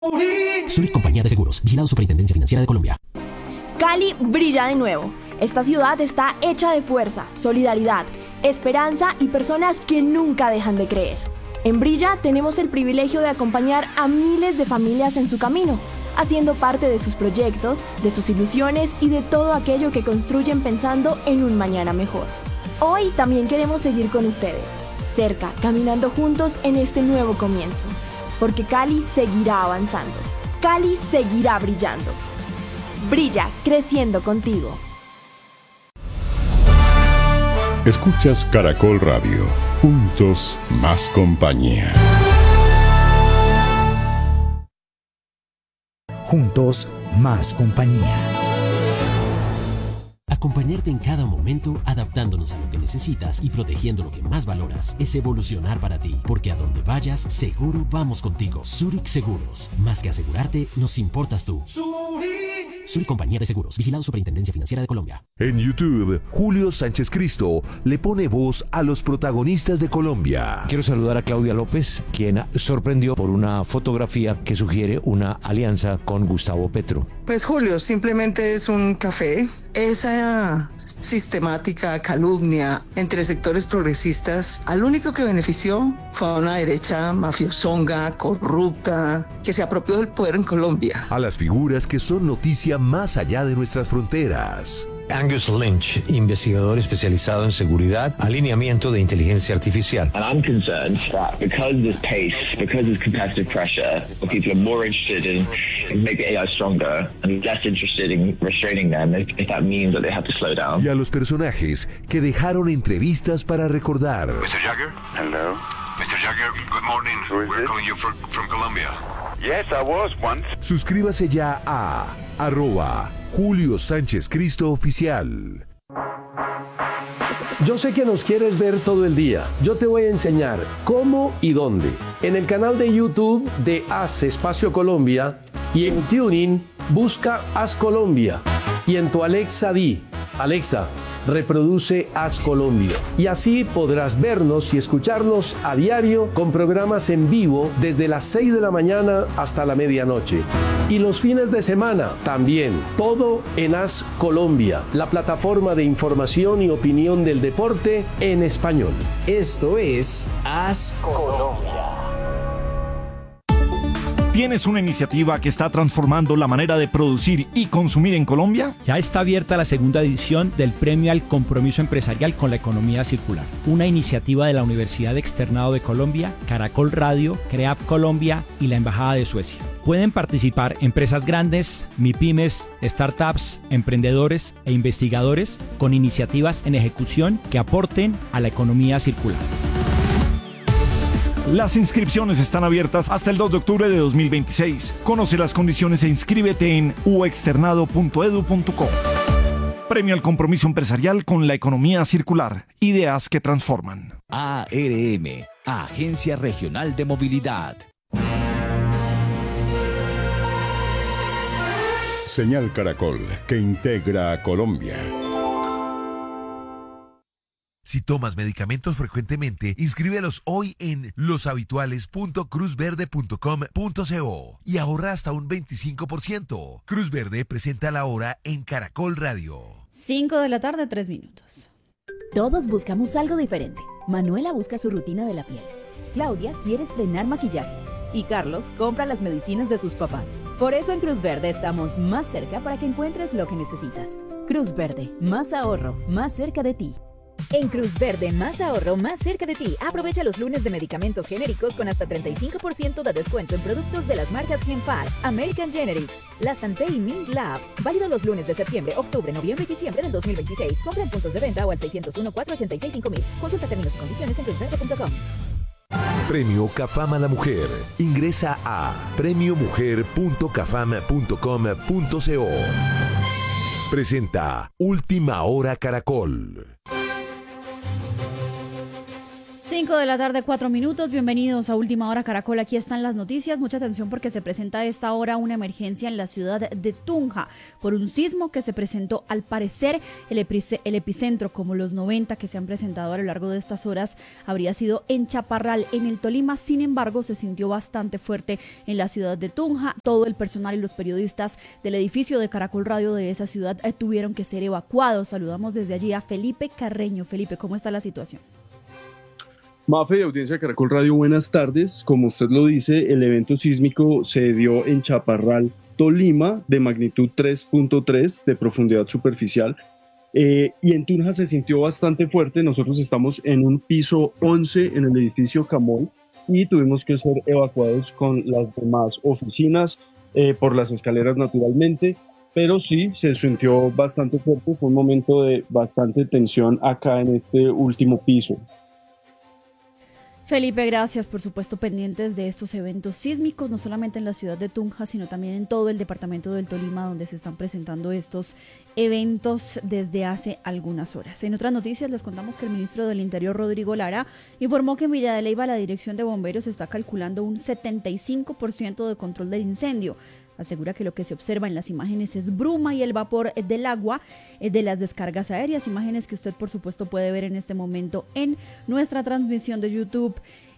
Zurich Compañía de Seguros, vigilado Superintendencia Financiera de Colombia. Cali brilla de nuevo. Esta ciudad está hecha de fuerza, solidaridad, esperanza y personas que nunca dejan de creer. En Brilla tenemos el privilegio de acompañar a miles de familias en su camino, haciendo parte de sus proyectos, de sus ilusiones y de todo aquello que construyen pensando en un mañana mejor. Hoy también queremos seguir con ustedes, cerca, caminando juntos en este nuevo comienzo, porque Cali seguirá avanzando, Cali seguirá brillando. Brilla, creciendo contigo. Escuchas Caracol Radio. Juntos, más compañía. Juntos, más compañía. Acompañarte en cada momento, adaptándonos a lo que necesitas y protegiendo lo que más valoras, es evolucionar para ti, porque a donde vayas, seguro vamos contigo. Zurich Seguros, más que asegurarte, nos importas tú. Zurich Compañía de Seguros, vigilado Superintendencia Financiera de Colombia. En YouTube, Julio Sánchez Cristo le pone voz a los protagonistas de Colombia. Quiero saludar a Claudia López, quien sorprendió por una fotografía que sugiere una alianza con Gustavo Petro. Pues Julio, simplemente es un café. Esa sistemática calumnia entre sectores progresistas, al único que benefició fue a una derecha mafiosonga, corrupta, que se apropió del poder en Colombia. A las figuras que son noticia más allá de nuestras fronteras. Angus Lynch, investigador especializado en seguridad, alineamiento de inteligencia artificial. And I'm concerned that because of this pace, because of competitive pressure, people are more interested in making AI stronger and less interested in restraining them if that means that they have to slow down. Y a los personajes que dejaron entrevistas para recordar. Mr. Jagger? Hello. Mr. Jagger, good morning. We're calling you from Colombia. Yes, I was once. Suscríbase ya a @Julio Sánchez Cristo Oficial. Yo sé que nos quieres ver todo el día. Yo te voy a enseñar cómo y dónde. En el canal de YouTube de Haz Espacio Colombia y en Tuning busca Haz Colombia. Y en tu Alexa di, Alexa, reproduce Haz Colombia. Y así podrás vernos y escucharnos a diario con programas en vivo desde las 6 de la mañana hasta la medianoche. Y los fines de semana también. Todo en Haz Colombia, la plataforma de información y opinión del deporte en español. Esto es Haz Colombia. ¿Tienes una iniciativa que está transformando la manera de producir y consumir en Colombia? Ya está abierta la segunda edición del Premio al Compromiso Empresarial con la Economía Circular, una iniciativa de la Universidad Externado de Colombia, Caracol Radio, CREAF Colombia y la Embajada de Suecia. Pueden participar empresas grandes, MIPYMES, startups, emprendedores e investigadores con iniciativas en ejecución que aporten a la economía circular. Las inscripciones están abiertas hasta el 2 de octubre de 2026. Conoce las condiciones e inscríbete en uexternado.edu.co. Premio al Compromiso Empresarial con la Economía Circular. Ideas que transforman. ARM, Agencia Regional de Movilidad. Señal Caracol, que integra a Colombia. Si tomas medicamentos frecuentemente, inscríbelos hoy en loshabituales.cruzverde.com.co y ahorra hasta un 25%. Cruz Verde presenta la hora en Caracol Radio. 5 de la tarde, 3 minutos. Todos buscamos algo diferente. Manuela busca su rutina de la piel. Claudia quiere estrenar maquillaje. Y Carlos compra las medicinas de sus papás. Por eso en Cruz Verde estamos más cerca para que encuentres lo que necesitas. Cruz Verde, más ahorro, más cerca de ti. En Cruz Verde, más ahorro, más cerca de ti. Aprovecha los lunes de medicamentos genéricos con hasta 35% de descuento en productos de las marcas Genfar, American Generics, La Santé y Mint Lab. Válido los lunes de septiembre, octubre, noviembre y diciembre del 2026. Compra en puntos de venta o al 601-486-5000. Consulta términos y condiciones en cruzverde.com. Premio CAFAM a la Mujer. Ingresa a premiomujer.cafam.com.co. Presenta Última Hora Caracol. 5 de la tarde, 4 minutos. Bienvenidos a Última Hora Caracol. Aquí están las noticias. Mucha atención porque se presenta a esta hora una emergencia en la ciudad de Tunja por un sismo que se presentó. Al parecer, el epicentro, como los 90 que se han presentado a lo largo de estas horas, habría sido en Chaparral, en el Tolima. Sin embargo, se sintió bastante fuerte en la ciudad de Tunja. Todo el personal y los periodistas del edificio de Caracol Radio de esa ciudad tuvieron que ser evacuados. Saludamos desde allí a Felipe Carreño. Felipe, ¿cómo está la situación? Mafe y audiencia de Caracol Radio, buenas tardes. Como usted lo dice, el evento sísmico se dio en Chaparral, Tolima, de magnitud 3.3 de profundidad superficial. Y en Tunja se sintió bastante fuerte. Nosotros estamos en un piso 11 en el edificio Camol y tuvimos que ser evacuados con las demás oficinas por las escaleras naturalmente. Pero sí, se sintió bastante fuerte. Fue un momento de bastante tensión acá en este último piso. Felipe, gracias. Por supuesto, pendientes de estos eventos sísmicos, no solamente en la ciudad de Tunja, sino también en todo el departamento del Tolima, donde se están presentando estos eventos desde hace algunas horas. En otras noticias, les contamos que el ministro del Interior, Rodrigo Lara, informó que en Villa de Leyva la Dirección de Bomberos está calculando un 75% de control del incendio. Asegura que lo que se observa en las imágenes es bruma y el vapor del agua de las descargas aéreas, imágenes que usted por supuesto puede ver en este momento en nuestra transmisión de YouTube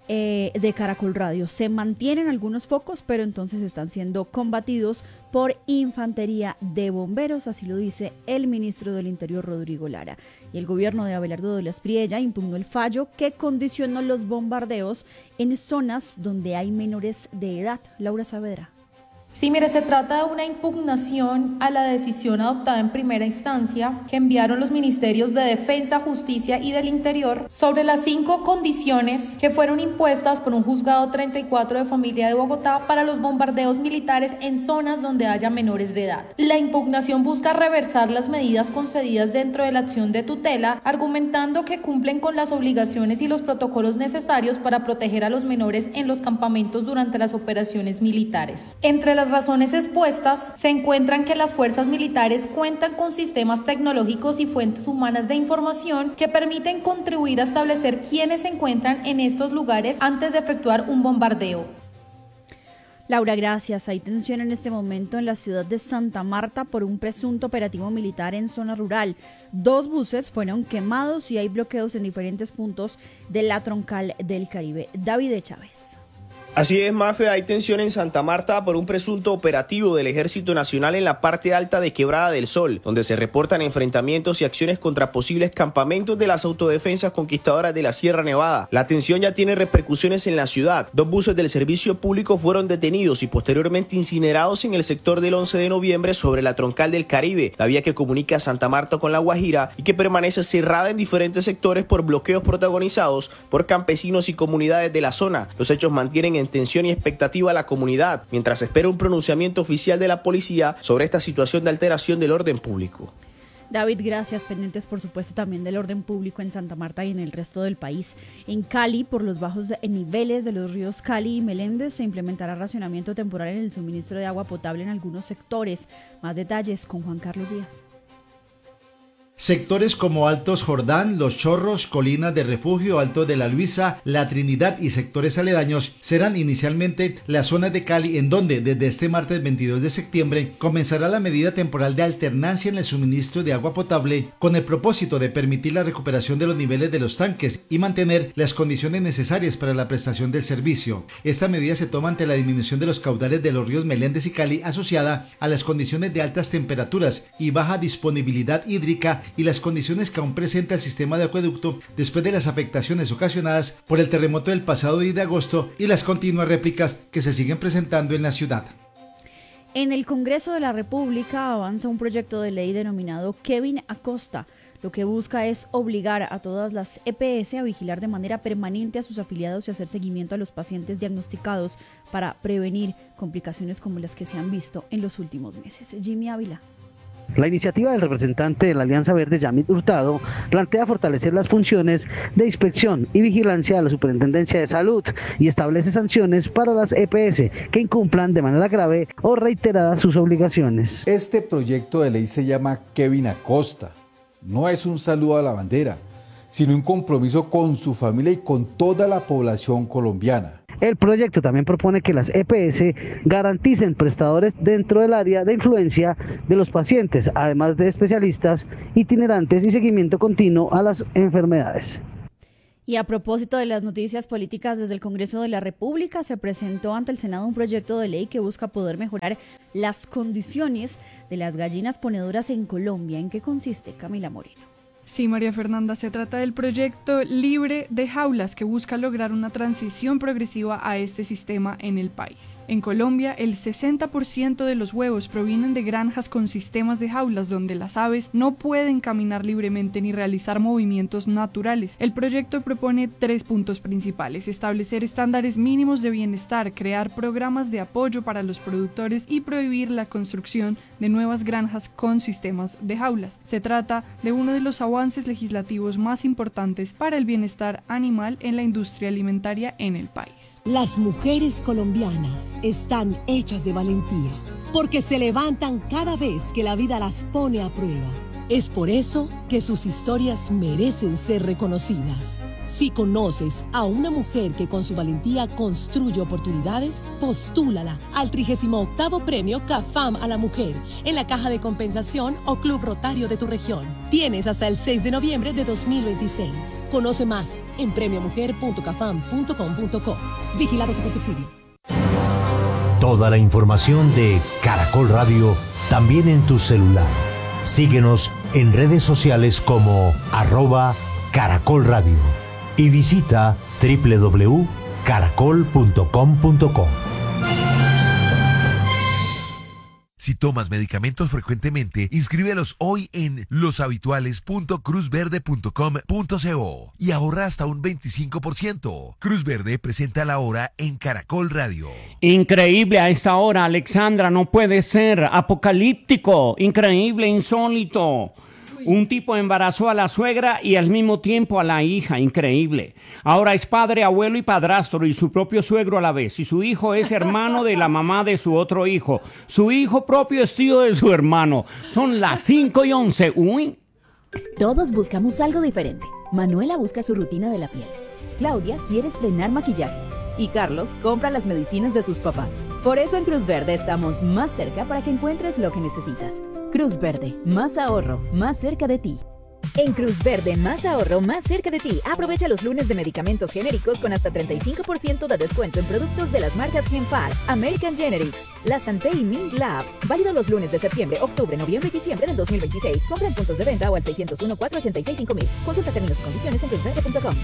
de Caracol Radio. Se mantienen algunos focos, pero entonces están siendo combatidos por infantería de bomberos, así lo dice el ministro del Interior, Rodrigo Lara. Y el gobierno de Abelardo de la Espriella impugnó el fallo que condicionó los bombardeos en zonas donde hay menores de edad. Laura Saavedra. Sí, mire, se trata de una impugnación a la decisión adoptada en primera instancia que enviaron los ministerios de Defensa, Justicia y del Interior sobre las 5 condiciones que fueron impuestas por un juzgado 34 de familia de Bogotá para los bombardeos militares en zonas donde haya menores de edad. La impugnación busca reversar las medidas concedidas dentro de la acción de tutela, argumentando que cumplen con las obligaciones y los protocolos necesarios para proteger a los menores en los campamentos durante las operaciones militares. Entre las razones expuestas se encuentran que las fuerzas militares cuentan con sistemas tecnológicos y fuentes humanas de información que permiten contribuir a establecer quiénes se encuentran en estos lugares antes de efectuar un bombardeo. Laura, gracias. Hay tensión en este momento en la ciudad de Santa Marta por un presunto operativo militar en zona rural. 2 buses fueron quemados y hay bloqueos en diferentes puntos de la troncal del Caribe. David Chávez. Así es, Mafe, hay tensión en Santa Marta por un presunto operativo del Ejército Nacional en la parte alta de Quebrada del Sol, donde se reportan enfrentamientos y acciones contra posibles campamentos de las autodefensas conquistadoras de la Sierra Nevada. La tensión ya tiene repercusiones en la ciudad. 2 buses del servicio público fueron detenidos y posteriormente incinerados en el sector del 11 de noviembre sobre la troncal del Caribe, la vía que comunica Santa Marta con La Guajira y que permanece cerrada en diferentes sectores por bloqueos protagonizados por campesinos y comunidades de la zona. Los hechos mantienen en tensión y expectativa a la comunidad, mientras espera un pronunciamiento oficial de la policía sobre esta situación de alteración del orden público. David, gracias. Pendientes, por supuesto, también del orden público en Santa Marta y en el resto del país. En Cali, por los bajos niveles de los ríos Cali y Meléndez, se implementará racionamiento temporal en el suministro de agua potable en algunos sectores. Más detalles con Juan Carlos Díaz. Sectores como Altos Jordán, Los Chorros, Colinas de Refugio, Alto de la Luisa, La Trinidad y sectores aledaños serán inicialmente las zonas de Cali en donde desde este martes 22 de septiembre comenzará la medida temporal de alternancia en el suministro de agua potable con el propósito de permitir la recuperación de los niveles de los tanques y mantener las condiciones necesarias para la prestación del servicio. Esta medida se toma ante la disminución de los caudales de los ríos Meléndez y Cali asociada a las condiciones de altas temperaturas y baja disponibilidad hídrica y las condiciones que aún presenta el sistema de acueducto después de las afectaciones ocasionadas por el terremoto del pasado 10 de agosto y las continuas réplicas que se siguen presentando en la ciudad. En el Congreso de la República avanza un proyecto de ley denominado Kevin Acosta. Lo que busca es obligar a todas las EPS a vigilar de manera permanente a sus afiliados y hacer seguimiento a los pacientes diagnosticados para prevenir complicaciones como las que se han visto en los últimos meses. Jimmy Ávila. La iniciativa del representante de la Alianza Verde, Yamit Hurtado, plantea fortalecer las funciones de inspección y vigilancia de la Superintendencia de Salud y establece sanciones para las EPS que incumplan de manera grave o reiterada sus obligaciones. Este proyecto de ley se llama Kevin Acosta. No es un saludo a la bandera. sino un compromiso con su familia y con toda la población colombiana. El proyecto también propone que las EPS garanticen prestadores dentro del área de influencia de los pacientes, además de especialistas itinerantes y seguimiento continuo a las enfermedades. Y a propósito de las noticias políticas, desde el Congreso de la República se presentó ante el Senado un proyecto de ley que busca poder mejorar las condiciones de las gallinas ponedoras en Colombia. ¿En qué consiste, Camila Moreno? Sí, María Fernanda, se trata del proyecto Libre de Jaulas que busca lograr una transición progresiva a este sistema en el país. En Colombia, el 60% de los huevos provienen de granjas con sistemas de jaulas donde las aves no pueden caminar libremente ni realizar movimientos naturales. El proyecto propone 3 puntos principales: establecer estándares mínimos de bienestar, crear programas de apoyo para los productores y prohibir la construcción de nuevas granjas con sistemas de jaulas. Se trata de uno de los avances legislativos más importantes para el bienestar animal en la industria alimentaria en el país. Las mujeres colombianas están hechas de valentía, porque se levantan cada vez que la vida las pone a prueba. Es por eso que sus historias merecen ser reconocidas. Si conoces a una mujer que con su valentía construye oportunidades, postúlala al 38º Premio CAFAM a la Mujer en la Caja de Compensación o Club Rotario de tu región. Tienes hasta el 6 de noviembre de 2026. Conoce más en premiomujer.cafam.com.co. Vigilado Supersubsidio. Toda la información de Caracol Radio también en tu celular. Síguenos en redes sociales como @Caracol Radio. Y visita www.caracol.com.co. Si tomas medicamentos frecuentemente, inscríbelos hoy en loshabituales.cruzverde.com.co y ahorra hasta un 25%. Cruz Verde presenta la hora en Caracol Radio. Increíble a esta hora, Alexandra, no puede ser. Apocalíptico, increíble, insólito. Un tipo embarazó a la suegra y al mismo tiempo a la hija, increíble. Ahora es padre, abuelo y padrastro y su propio suegro a la vez. Y su hijo es hermano de la mamá de su otro hijo. Su hijo propio es tío de su hermano. Son las 5:11. Uy. Todos buscamos algo diferente. Manuela busca su rutina de la piel. Claudia quiere estrenar maquillaje. Y Carlos compra las medicinas de sus papás. Por eso en Cruz Verde estamos más cerca para que encuentres lo que necesitas. Cruz Verde, más ahorro, más cerca de ti. En Cruz Verde, más ahorro, más cerca de ti. Aprovecha los lunes de medicamentos genéricos con hasta 35% de descuento en productos de las marcas Genfar, American Generics, La Santé y Mint Lab. Válido los lunes de septiembre, octubre, noviembre y diciembre del 2026. Compra en puntos de venta o al 601-486-5000. Consulta términos y condiciones en cruzverde.com.